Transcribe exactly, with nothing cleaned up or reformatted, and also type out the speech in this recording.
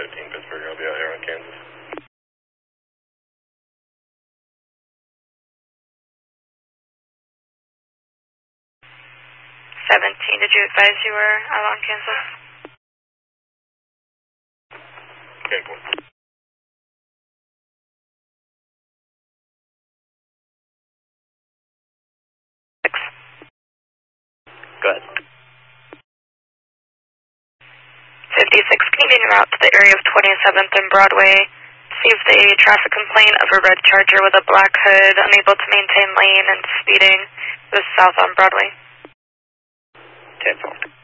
fifteen Pittsburgh, I'll be out here on Kansas. seventeen, did you advise you were out on Kansas? ten four. Six. Go ahead. fifty-six, continue route to the area of twenty-seventh and Broadway. Received a traffic complaint of a red Charger with a black hood, unable to maintain lane and speeding. It was south on Broadway. ten four.